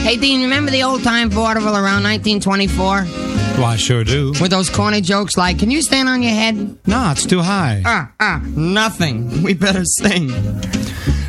Hey, Dean, remember the old-time vaudeville around 1924? Well, I sure do. With those corny jokes like, can you stand on your head? No, it's too high. Nothing. We better sing.